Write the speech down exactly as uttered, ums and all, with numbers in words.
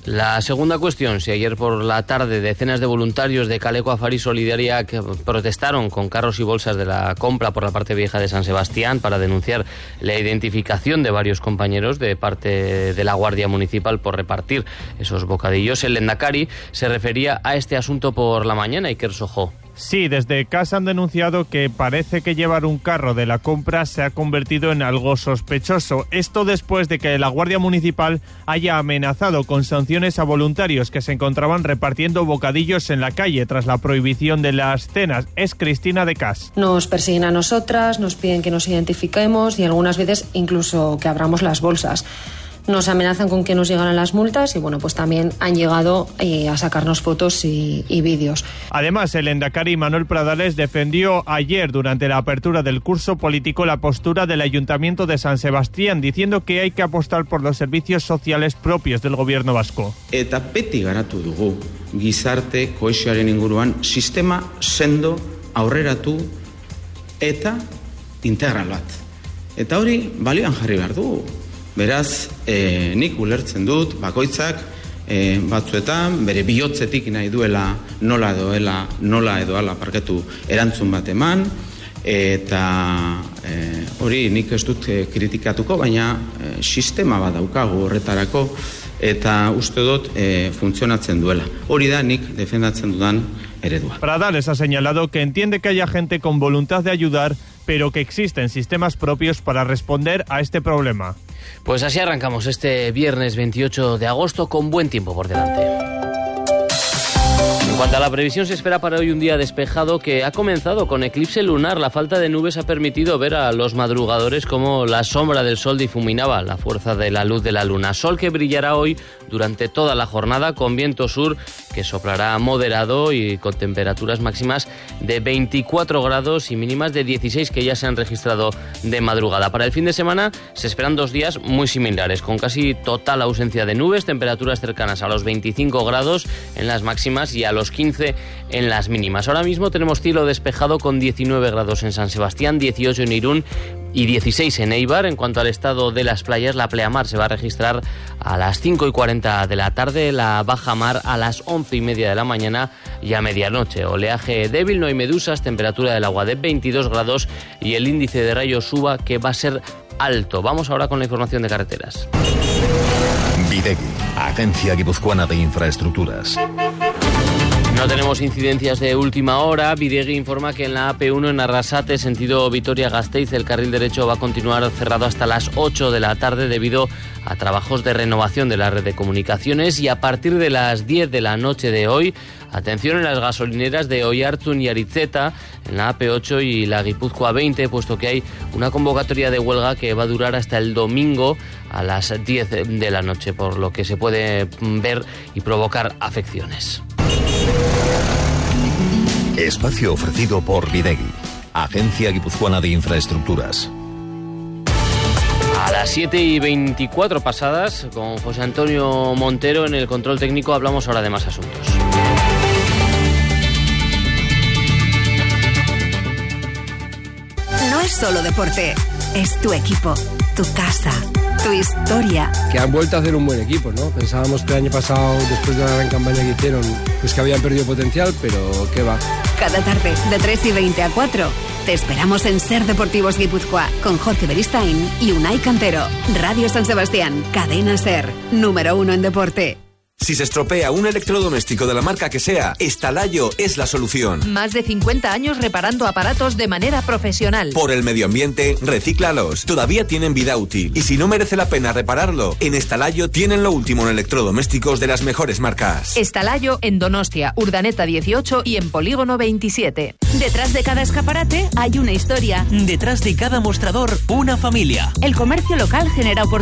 La segunda cuestión, si ayer por la tarde decenas de voluntarios de Kaleko Afari Solidaria protestaron con carros y bolsas de la compra por la parte vieja de San Sebastián para denunciar la identificación de varios compañeros de parte de la Guardia Municipal por repartir esos bocadillos, el Lendakari se refería a este asunto por la mañana. Iker Sojo. Sí, desde casa han denunciado que parece que llevar un carro de la compra se ha convertido en algo sospechoso. Esto después de que la Guardia Municipal haya amenazado con sanciones a voluntarios que se encontraban repartiendo bocadillos en la calle tras la prohibición de las cenas. Es Cristina de Cas. Nos persiguen a nosotras, nos piden que nos identifiquemos y algunas veces incluso que abramos las bolsas. Nos amenazan con que nos llegarán las multas y bueno, pues también han llegado eh, a sacarnos fotos y, y vídeos. Además, el Lendakari Manuel Pradales defendió ayer durante la apertura del curso político la postura del Ayuntamiento de San Sebastián, diciendo que hay que apostar por los servicios sociales propios del gobierno vasco. Eta beti garatu dugu gizarte kohesioaren inguruan sistema sendo, aurreratu eta integral bat. Eta hori balioan jarri behar du. Beraz, eh, nik ulertzen dut, bakoitzak eh, batzuetan, bere bihotzetik nahi duela nola edoela, nola edoala parketu erantzun bat eman, eta eh, hori nik ez dut eh, kritikatuko, baina eh, sistema bat daukagu horretarako, eta uste dut eh, funtzionatzen duela. Hori da nik defendatzen dudan eredua. Pradales ha señalado que entiende que haya gente con voluntad de ayudar, pero que existen sistemas propios para responder a este problema. Pues así arrancamos este viernes veintiocho de agosto con buen tiempo por delante. En cuanto a la previsión, se espera para hoy un día despejado que ha comenzado con eclipse lunar. La falta de nubes ha permitido ver a los madrugadores cómo la sombra del sol difuminaba la fuerza de la luz de la luna. Sol que brillará hoy durante toda la jornada con viento sur que soplará moderado y con temperaturas máximas de veinticuatro grados y mínimas de dieciséis que ya se han registrado de madrugada. Para el fin de semana se esperan dos días muy similares, con casi total ausencia de nubes, temperaturas cercanas a los veinticinco grados en las máximas y a los quince en las mínimas. Ahora mismo tenemos cielo despejado con diecinueve grados en San Sebastián, dieciocho en Irún y dieciséis en Eibar. En cuanto al estado de las playas, la pleamar se va a registrar a las cinco y cuarenta de la tarde, la baja mar a las once y media de la mañana y a medianoche. Oleaje débil, no hay medusas, temperatura del agua de veintidós grados y el índice de rayos suba que va a ser alto. Vamos ahora con la información de carreteras. Bidegi, Agencia Guipuzcoana de Infraestructuras. No tenemos incidencias de última hora. Bidegi informa que en la A P uno en Arrasate, sentido Vitoria-Gasteiz, el carril derecho va a continuar cerrado hasta las ocho de la tarde debido a trabajos de renovación de la red de comunicaciones, y a partir de las diez de la noche de hoy, atención en las gasolineras de Oiartzun y Aritzeta, en la A P ocho y la Guipúzcoa veinte, puesto que hay una convocatoria de huelga que va a durar hasta el domingo a las diez de la noche, por lo que se puede ver y provocar afecciones. Espacio ofrecido por Bidegi, Agencia Guipuzcoana de Infraestructuras. A las siete y veinticuatro pasadas, con José Antonio Montero en el control técnico, hablamos ahora de más asuntos. No es solo deporte, es tu equipo, tu casa, tu historia. Que han vuelto a hacer un buen equipo, ¿no? Pensábamos que el año pasado, después de la gran campaña que hicieron, pues que habían perdido potencial, pero qué va. Cada tarde, de tres y veinte a cuatro, te esperamos en Ser Deportivos Guipúzcoa, con Jorge Beristain y Unai Cantero. Radio San Sebastián, Cadena Ser, número uno en deporte. Si se estropea un electrodoméstico de la marca que sea, Estalayo es la solución. Más de cincuenta años reparando aparatos de manera profesional. Por el medio ambiente, recíclalos. Todavía tienen vida útil. Y si no merece la pena repararlo, en Estalayo tienen lo último en electrodomésticos de las mejores marcas. Estalayo en Donostia, Urdaneta dieciocho y en Polígono veintisiete. Detrás de cada escaparate hay una historia. Detrás de cada mostrador, una familia. El comercio local genera oportunidades.